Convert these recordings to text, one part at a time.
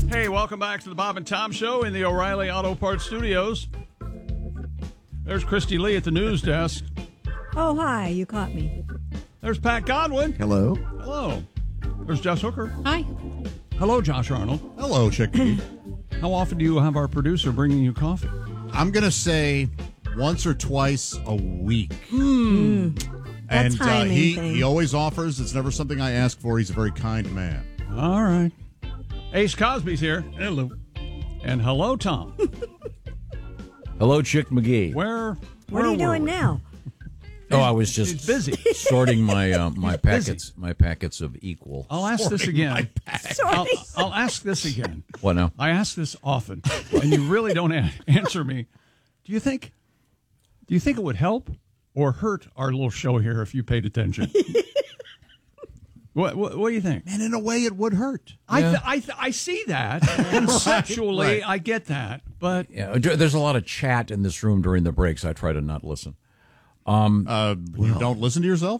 Hey, welcome back to the Bob and Tom Show in the O'Reilly Auto Parts Studios. There's Christy Lee at the news desk. Oh, hi. You caught me. There's Pat Godwin. Hello. Hello. There's Jess Hooker. Hi. Hello, Josh Arnold. Hello, Chickadee. How often do you have our producer bringing you coffee? I'm going to say once or twice a week. That's And timing he thing. always offers. It's never something I ask for. He's a very kind man. All right. Ace Cosby's here. Hello. And hello, Tom. Hello, Chick McGee. Where What are you doing now? Oh, I was He's just busy. sorting my my packets of Equal. I'll ask this again. Sorry. I'll ask this again. What now? I ask this often, and you really don't answer me. Do you think it would help or hurt our little show here if you paid attention? What do you think? And in a way, it would hurt. I see that conceptually. Right. I get that, but Yeah, there's a lot of chat in this room during the breaks. I try to not listen. You don't listen to yourself?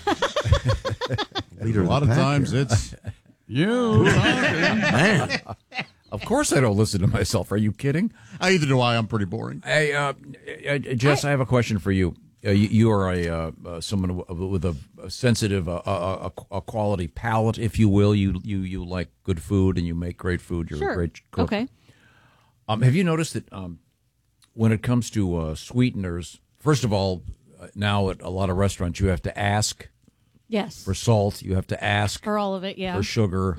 A lot of times it's... you Man, of course I don't listen to myself. Are you kidding? Either do I. I'm pretty boring. Hey, Jess, I have a question for you. You are someone with a sensitive, a quality palate, if you will. You like good food and you make great food. You're Sure. a great cook. Okay. Have you noticed that when it comes to sweeteners, first of all, now at a lot of restaurants you have to ask Yes. for salt. You have to ask For all of it, yeah. for sugar.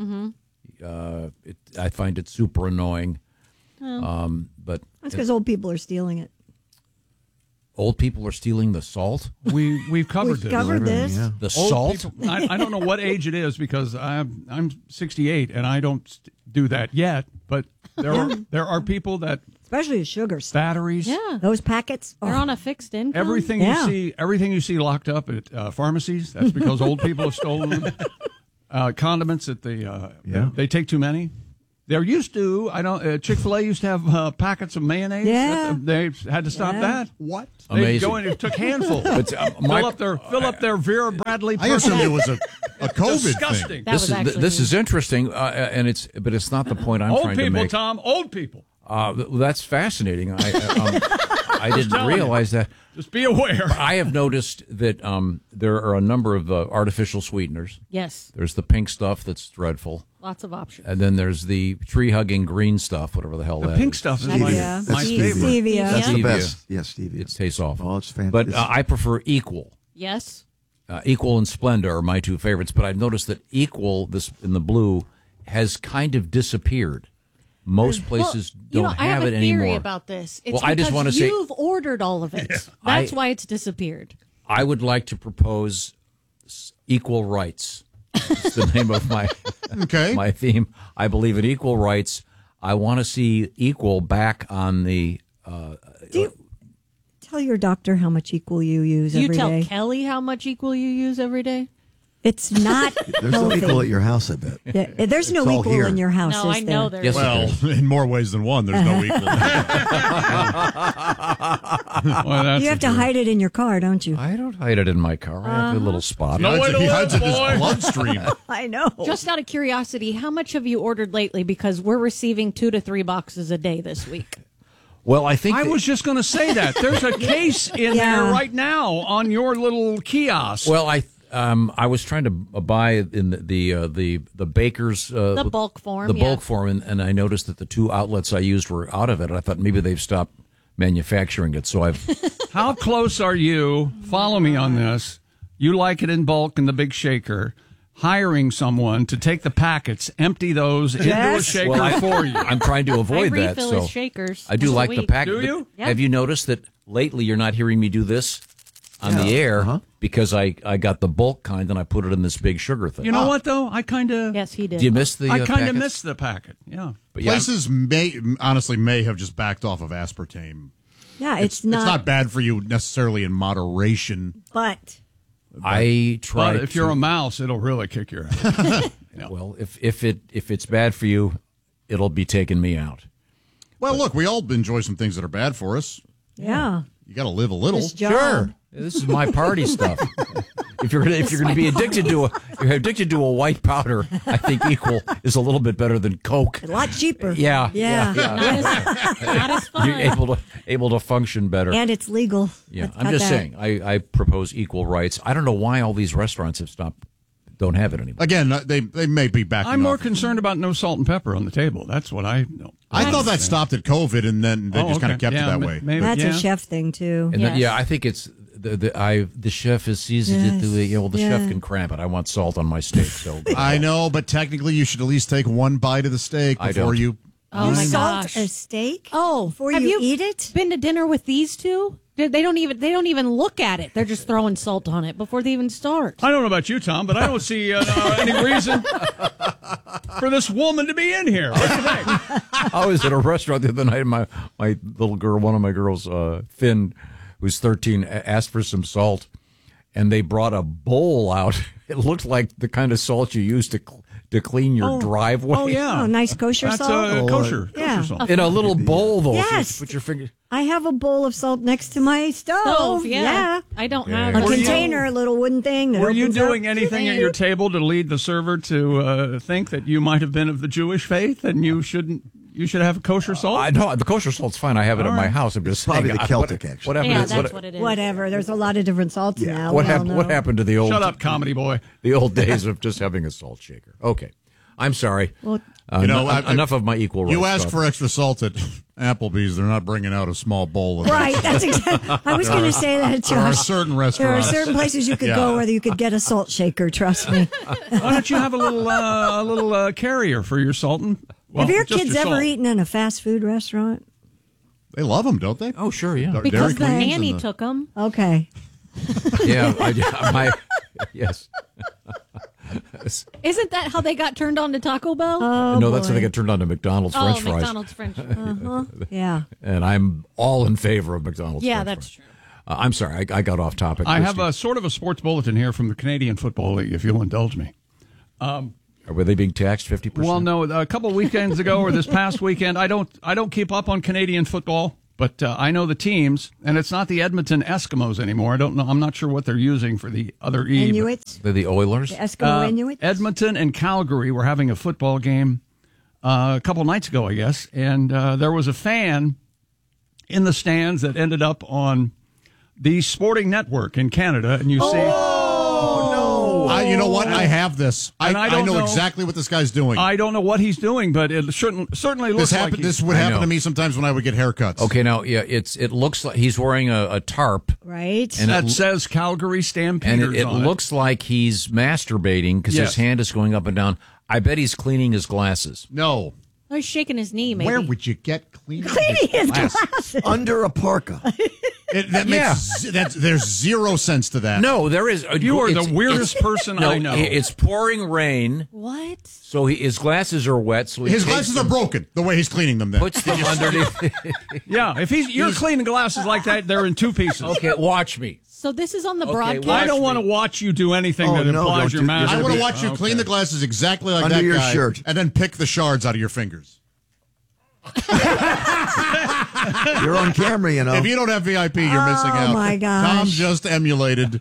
I find it super annoying. But That's because old people are stealing it. old people are stealing the salt. we've covered We've this. covered this. The Old salt. people- I don't know what age it is because I'm 68 and I don't do that yet. But there are people that Especially the sugar stuff. batteries. Yeah. Those packets. They're on a fixed income. Everything Yeah. you see locked up at pharmacies. That's because old people have stolen them. Condiments at the they take too many. There used to Chick-fil-A used to have packets of mayonnaise. Yeah. They had to stop Yeah. that. What? They Amazing. go in and took handfuls. But, fill up their Vera Bradley. I assumed it was a COVID disgusting. thing. That was actually this is interesting, and it's not the point I'm Old trying to people, make. Tom. Old people. That's fascinating. I didn't telling you. realize that. Just be aware. I have noticed that there are a number of artificial sweeteners. Yes. There's the pink stuff that's dreadful, Lots of options. and then there's the tree-hugging green stuff, whatever the hell The that pink is. stuff is Stevia. my Stevia. favorite. Stevia. That's the Stevia. best. Yes, Stevie. It tastes awful. Oh, it's fantastic. But I prefer Equal. Yes. Equal and Splenda are my two favorites, but I've noticed that Equal, this in the blue, has kind of disappeared. Most places don't I have have a it theory anymore. about this. It's Well, I just because wanna say- you've ordered all of it. That's why it's disappeared. I would like to propose equal rights. It's the name of my Okay. my theme. I believe in equal rights. I want to see Equal back on the. Do you tell your doctor how much Equal you use Do you every tell day? Kelly how much Equal you use every day? It's not There's no healthy. equal at your house, I bet. Yeah, there's no It's all equal here. in your house. No, is I know there? there's. Yes, Well, in more ways than one, there's no equal. Well, that's You have to hide it in your car, don't you? I don't hide it in my car. I have a little spot. No way to He live, hides it in boy. his bloodstream. I know. Just out of curiosity, how much have you ordered lately? Because we're receiving 2 to 3 boxes a day this week. Well, I think I was just going to say that. There's a case in Yeah. there right now on your little kiosk. Well, I was trying to buy in the baker's The bulk form, the bulk form, and I noticed that the 2 outlets I used were out of it. I thought maybe they've stopped manufacturing it. So I've How close are you? Follow me on this. You like it in bulk in the big shaker. Hiring someone to take the packets, empty those into a Yes. shaker Well, for you. I'm trying to I avoid that. refill So his shakers. I do once a like the week. packet. Do you? Yeah. Have you noticed that lately you're not hearing me do this on the air because I got the bulk kind and I put it in this big sugar thing? You know what, though? I kind of Yes, he did. Do you miss the? I kind of packets? miss the packet. Yeah. But yeah, Places may have just backed off of aspartame. Yeah, It's not bad for you necessarily in moderation. But I try. But if you're a mouse, it'll really kick your ass. well, if it's bad for you, it'll be taking me out. Well, look, we all enjoy some things that are bad for us. yeah, You got to live a little. this job. Sure, this is my party stuff. if you're gonna be addicted to a white powder, I think Equal is a little bit better than Coke. A lot cheaper. Yeah. Not as fun. You're able to function better. And it's legal. Yeah, Let's I'm cut just that. saying. I propose equal rights. I don't know why all these restaurants don't have it anymore. Again, they may be backing I'm more off. concerned about no salt and pepper on the table. That's what I know. I thought that stopped at COVID, and then they just kind of kept it that way. Maybe, That's yeah. a chef thing, too. And Yes. I think it's the chef has seasoned it the way the chef can cramp it. I want salt on my steak, so I know, but technically, you should at least take one bite of the steak I before don't. you. Oh my Salt gosh. a steak? Oh, Before have you eat it? Been to dinner with these two? They don't even look at it. They're just throwing salt on it before they even start. I don't know about you, Tom, but I don't see any reason for this woman to be in here. What do you think? I was at a restaurant the other night, and my little girl, one of my girls, Finn, who's 13, asked for some salt, and they brought a bowl out. It looked like the kind of salt you use to clean your driveway. Oh, yeah. Oh, nice kosher That's salt? kosher. Yeah. Kosher salt. In a little bowl, though. Yes. So you put your finger. I have a bowl of salt next to my stove. Oh, yeah. I don't have A Were you- container, a little wooden thing. That Were you opens doing up. anything at your table to lead the server to think that you might have been of the Jewish faith and you should have kosher salt? I know the kosher salt's fine. I have it at my house. I'm just Probably saying, the Celtic, actually. What happened? Yeah, to- that's what it is. Whatever. There's a lot of different salts now. What we all happened? know. What happened to the old? Shut up, comedy boy. The old days of just having a salt shaker. Okay, I'm sorry. Well, Enough of my equal rights. You ask stuff. for extra salt at Applebee's, they're not bringing out a small bowl of it. Right. That's exactly. I was going to say that, There are Josh. certain There are restaurants. certain places you could Yeah. go where you could get a salt shaker. Trust me. Why don't you have a little carrier for your salt? Have your just kids your ever salt. eaten in a fast food restaurant? They love them, don't they? Oh, sure, yeah, Dairy Because the Queens nanny and the- took them. Okay. yeah. Yes. Isn't that how they got turned on to Taco Bell? No, that's how they get turned on to McDonald's French fries. McDonald's French fries. Yeah. And I'm all in favor of McDonald's. Yeah, French that's fries. true. I'm sorry, I got off topic. I have Christy, a sort of a sports bulletin here from the Canadian Football League, if you'll indulge me. Were they being taxed 50%? Well, no, a couple weekends ago or this past weekend, I don't keep up on Canadian football, but I know the teams, and it's not the Edmonton Eskimos anymore. I don't know. I'm not sure what they're using for the other E. but, Inuits. They're the Oilers. The Eskimo Inuits. Edmonton and Calgary were having a football game a couple nights ago, I guess, and there was a fan in the stands that ended up on the Sporting Network in Canada, and you see. You know what? I have this. And I don't know know- exactly what this guy's doing. I don't know what he's doing, but it certainly looks This like happened. he's- This would I happen know. to me sometimes when I would get haircuts. Okay, now, yeah, it looks like he's wearing a tarp, Right. and that it, says Calgary and Stampeders it on looks like he's masturbating because Yes. his hand is going up and down. I bet he's cleaning his glasses. No. I was shaking his knee, maybe. Where would you get cleaning His glasses? glasses. Under a parka. There's zero sense to that. No, there is. You are it's- the weirdest person no, I know. It's pouring rain, What? so his glasses are wet. So he His takes glasses them, are broken. The way he's cleaning them. Then puts them underneath. Yeah, if you're cleaning glasses like that, they're in two pieces. Okay, watch me. So this is on the Okay, broadcast. watch I don't me. want to watch you do anything Oh, that no, implies don't you're do- I masturbating. want to watch you Okay. clean the glasses exactly like Under that your guy, shirt. and then pick the shards out of your fingers. You're on camera, you know. If you don't have VIP, you're missing out. my gosh. Tom just emulated.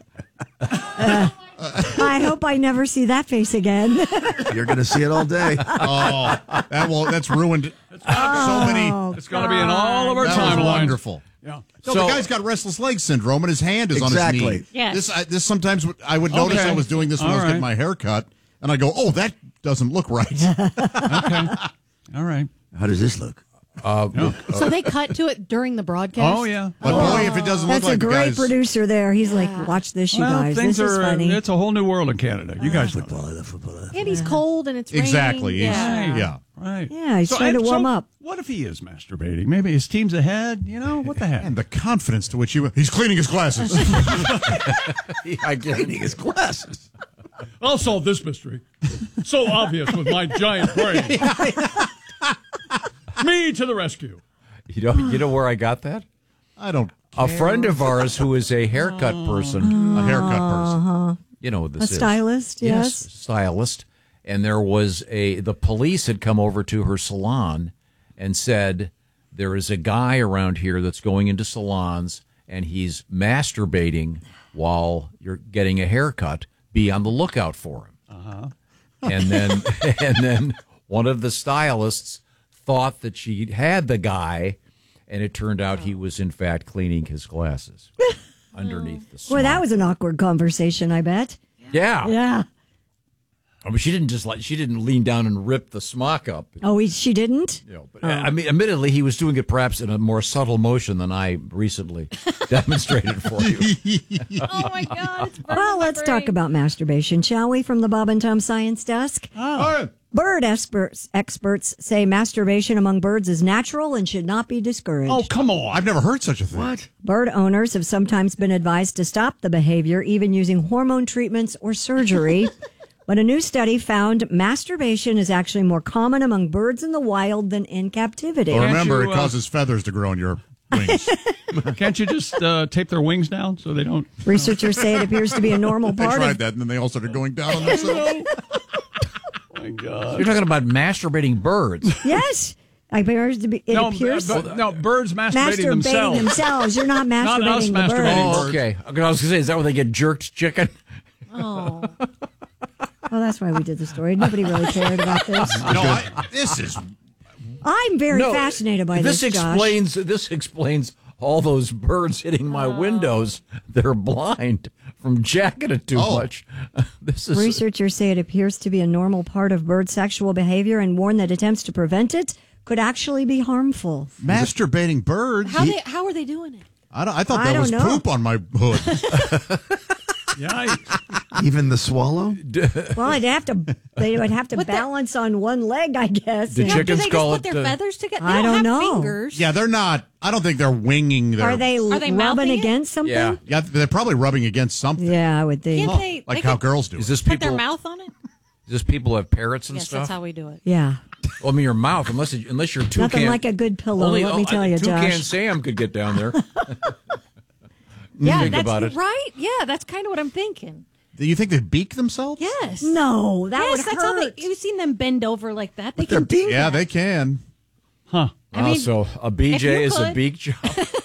I hope I never see that face again. You're going to see it all day. Oh, that's ruined. So many. It's going to be in all of our That was timelines. wonderful. Yeah. No, So- the guy's got restless leg syndrome, and his hand is on Exactly. his knee. Yes. This sometimes I would notice Okay. I was doing this when I was All getting right. my hair cut, and I go, "Oh, that doesn't look right." Okay. All right. How does this look? So they cut to it during the broadcast? Oh, yeah. But boy, if it doesn't look That's a like the great guy's, producer there. He's like, watch this, you Well, guys. things This is are. funny. It's a whole new world in Canada. You guys know. that. And he's cold and it's raining. exactly, Yeah. yeah. Right. Yeah, he's trying to warm up. What if he is masturbating? Maybe his team's ahead. You know, what the heck? And the confidence to which he's cleaning his glasses. Cleaning his glasses. I'll solve this mystery. So obvious with my giant brain. Me to the rescue. You know where I got that? I don't. A friend of ours who is a haircut person. A haircut person. You know what this A is. stylist, yes. Stylist. And there was the police had come over to her salon and said, there is a guy around here that's going into salons and he's masturbating while you're getting a haircut, be on the lookout for him. And then one of the stylists thought that she had the guy, and it turned out he was in fact cleaning his glasses underneath the smock. Boy, that was an awkward conversation, I bet. Yeah. Yeah. I mean, she didn't lean down and rip the smock up. Oh, she didn't? But I mean, admittedly, he was doing it perhaps in a more subtle motion than I recently demonstrated for you. Oh my God! It's burning Well, my let's brain. talk about masturbation, shall we, from the Bob and Tom Science Desk? Bird experts say masturbation among birds is natural and should not be discouraged. Oh, come on. I've never heard such a thing. What? Bird owners have sometimes been advised to stop the behavior, even using hormone treatments or surgery. But a new study found masturbation is actually more common among birds in the wild than in captivity. Well, remember, you, it causes feathers to grow on your wings. Can't you just tape their wings down so they don't? Researchers say it appears to be a normal They part tried of that, and then they all started going down on themselves. Oh my God. You're talking about masturbating birds. Yes. It appears to be. It appears No, birds masturbating themselves. You're not Not us masturbating the bird. masturbating. Oh, okay. I was going to say, is that where they get jerked chicken? Oh, Well, that's why we did the story. Nobody really cared about this. This is... I'm very fascinated by this, Josh. This explains all those birds hitting my windows. They're blind from jacking it too much. This is Researchers say it appears to be a normal part of bird sexual behavior and warn that attempts to prevent it could actually be harmful. Masturbating birds? how are they doing it? I thought I that was don't know. poop on my hood. Yeah. Even the swallow? Well, they would have to balance on one leg, I guess. The And- chick- Do they Chickens just call put it, their feathers together? They I don't don't have know. Fingers. Yeah, they're not... I don't think they're winging their... Are they mouthing rubbing it? against something? Yeah. Yeah, they're probably rubbing against something. Yeah, I would think. Can't they? Like they how could girls do Is it. this put their people? mouth on it? Is this people have parrots and Yes, stuff? that's how we do it. Yeah. Well, I mean, your mouth, unless you're toucan. Nothing like a good pillow, let me tell you, Toucan Josh. Sam could get down there. Yeah, Think that's about it. right. Yeah, that's kind of what I'm thinking. Do you think they beak themselves? Yes. No, that yes, would that's hurt. how you've seen them bend over like that. They can do Yeah, that. they can. Huh. I mean, so a BJ you is a could. beak job.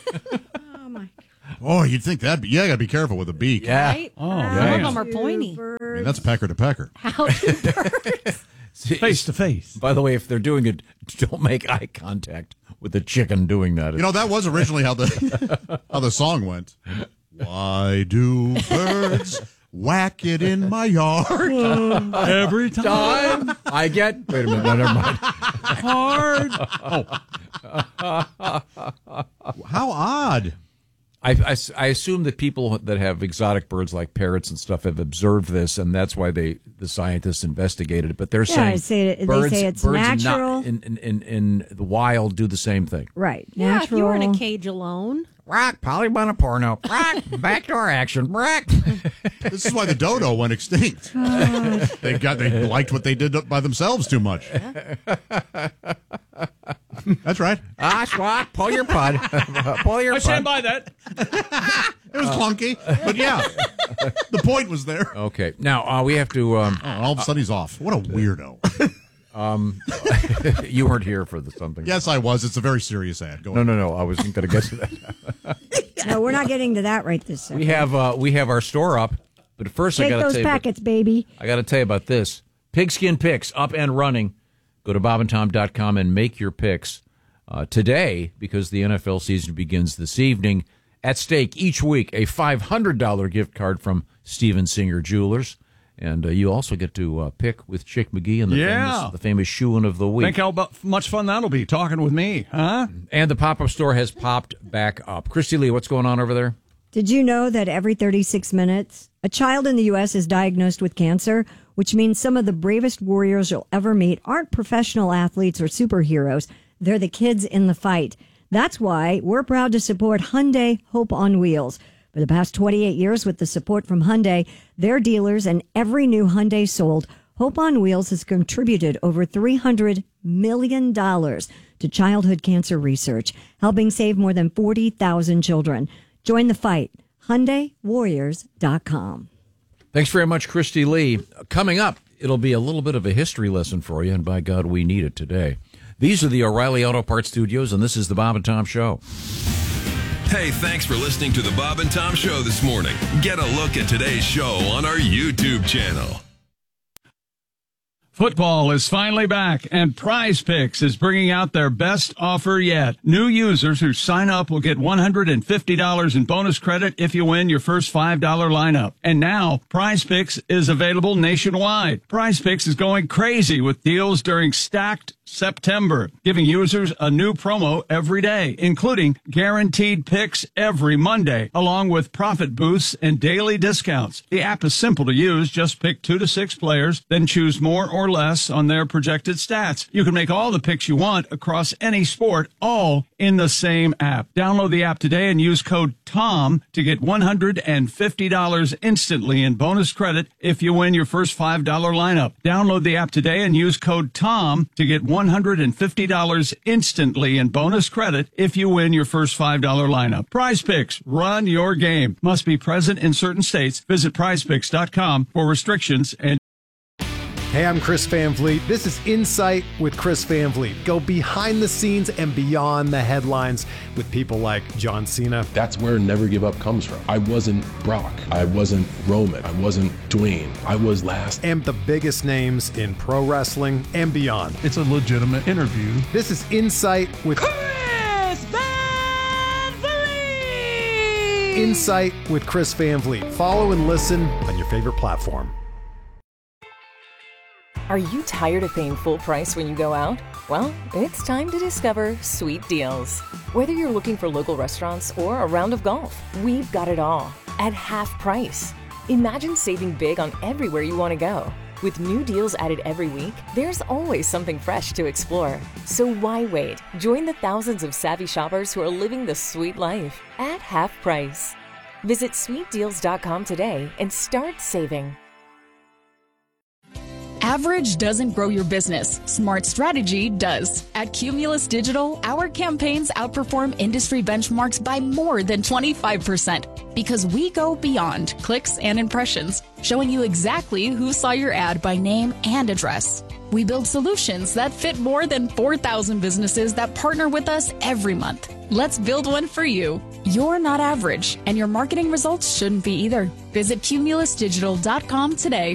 Oh, you'd think that... Yeah, you got to be careful with a beak. Yeah. right? Oh, Some yeah. of them are pointy. I mean, that's pecker to pecker. How do birds? Face to face. By the way, if they're doing it, don't make eye contact with the chicken doing that. You know, that was originally how the song went. Why do birds whack it in my yard? Every time. I get. Wait a minute. No, never mind. Hard. How odd. I assume that people that have exotic birds like parrots and stuff have observed this, and that's why the scientists investigated it. But they're Yeah, saying they birds, say it's birds natural. in the wild do the same thing. Right. Yeah, Natural. if you were in a cage alone. Rock, polybana porno. Rock, backdoor action. Rock. This is why the dodo went extinct. They liked what they did by themselves too much. That's right. Swat, pull your pud. Pull your I pud. stand by that. It was clunky, but yeah, the point was there. Okay, now we have to. All of a sudden he's off. What a weirdo. You weren't here for something. Yes, I was. It's a very serious ad. Go No, on. no. I wasn't going to get to that. No, we're not getting to that right this second. We have our store up, but first I Take got to those tell you. packets, baby. I got to tell you about this. Pigskin Picks up and running. Go to bobandtom.com and make your picks today because the NFL season begins this evening. At stake each week, a $500 gift card from Steven Singer Jewelers. And you also get to pick with Chick McGee and the famous Shoein of the Week. Think how much fun that'll be talking with me, huh? And the pop-up store has popped back up. Christy Lee, what's going on over there? Did you know that every 36 minutes, a child in the U.S. is diagnosed with cancer, which means some of the bravest warriors you'll ever meet aren't professional athletes or superheroes. They're the kids in the fight. That's why we're proud to support Hyundai Hope on Wheels. For the past 28 years, with the support from Hyundai, their dealers, and every new Hyundai sold, Hope on Wheels has contributed over $300 million to childhood cancer research, helping save more than 40,000 children. Join the fight. HyundaiWarriors.com. Thanks very much, Christy Lee. Coming up, it'll be a little bit of a history lesson for you, and by God, we need it today. These are the O'Reilly Auto Parts Studios, and this is the Bob and Tom Show. Hey, thanks for listening to the Bob and Tom Show this morning. Get a look at today's show on our YouTube channel. Football is finally back, and Prize Picks is bringing out their best offer yet. New users who sign up will get $150 in bonus credit if you win your first $5 lineup. And now, Prize Picks is available nationwide. Prize Picks is going crazy with deals during Stacked September, giving users a new promo every day, including guaranteed picks every Monday, along with profit boosts and daily discounts. The app is simple to use. Just pick 2 to 6 players, then choose more or less on their projected stats. You can make all the picks you want across any sport, all in the same app. Download the app today and use code TOM to get $150 instantly in bonus credit if you win your first $5 lineup. Download the app today and use code TOM to get $150 instantly in bonus credit if you win your first $5 lineup. Prize Picks, run your game. Must be present in certain states. Visit prizepicks.com for restrictions and Hey, I'm Chris Van Vliet. This is Insight with Chris Van Vliet. Go behind the scenes and beyond the headlines with people like John Cena. That's where Never Give Up comes from. I wasn't Brock. I wasn't Roman. I wasn't Dwayne. I was last. And the biggest names in pro wrestling and beyond. It's a legitimate interview. This is Insight with Chris Van Vliet. Insight with Chris Van Vliet. Follow and listen on your favorite platform. Are you tired of paying full price when you go out? Well, it's time to discover Sweet Deals. Whether you're looking for local restaurants or a round of golf, we've got it all at half price. Imagine saving big on everywhere you want to go. With new deals added every week, there's always something fresh to explore. So why wait? Join the thousands of savvy shoppers who are living the sweet life at half price. Visit sweetdeals.com today and start saving. Average doesn't grow your business. Smart strategy does. At Cumulus Digital, our campaigns outperform industry benchmarks by more than 25% because we go beyond clicks and impressions, showing you exactly who saw your ad by name and address. We build solutions that fit more than 4,000 businesses that partner with us every month. Let's build one for you. You're not average, and your marketing results shouldn't be either. Visit cumulusdigital.com today.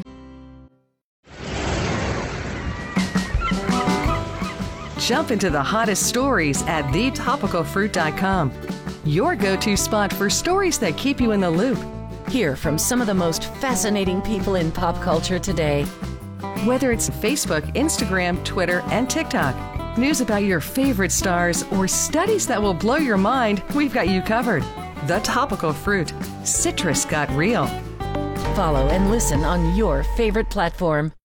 Jump into the hottest stories at thetopicalfruit.com. Your go-to spot for stories that keep you in the loop. Hear from some of the most fascinating people in pop culture today. Whether it's Facebook, Instagram, Twitter, and TikTok, news about your favorite stars, or studies that will blow your mind, we've got you covered. The Topical Fruit. Citrus got real. Follow and listen on your favorite platform.